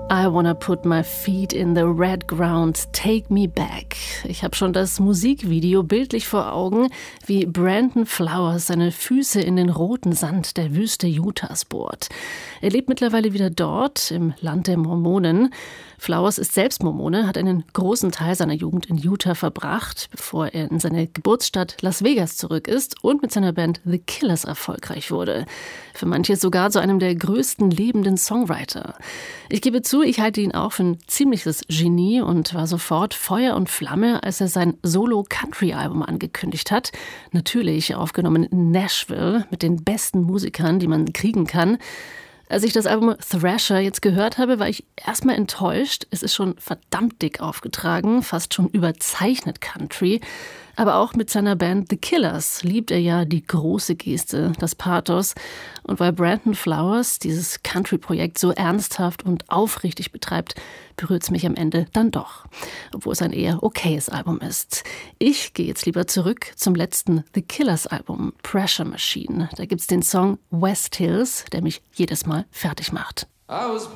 I wanna put my feet in the red ground, take me back. Ich habe schon das Musikvideo bildlich vor Augen, wie Brandon Flowers seine Füße in den roten Sand der Wüste Utahs bohrt. Er lebt mittlerweile wieder dort, im Land der Mormonen. Flowers ist selbst Mormone, hat einen großen Teil seiner Jugend in Utah verbracht, bevor er in seine Geburtsstadt Las Vegas zurück ist und mit seiner Band The Killers erfolgreich wurde. Für manche sogar zu einem der größten lebenden Songwriter. Ich gebe zu, ich halte ihn auch für ein ziemliches Genie und war sofort Feuer und Flamme, als er sein Solo-Country-Album angekündigt hat. Natürlich aufgenommen in Nashville mit den besten Musikern, die man kriegen kann. Als ich das Album Thrasher jetzt gehört habe, war ich erstmal enttäuscht. Es ist schon verdammt dick aufgetragen, fast schon überzeichnet Country. Aber auch mit seiner Band The Killers liebt er ja die große Geste, das Pathos. Und weil Brandon Flowers dieses Country-Projekt so ernsthaft und aufrichtig betreibt, berührt es mich am Ende dann doch. Obwohl es ein eher okayes Album ist. Ich gehe jetzt lieber zurück zum letzten The Killers-Album, Pressure Machine. Da gibt's den Song West Hills, der mich jedes Mal fertig macht.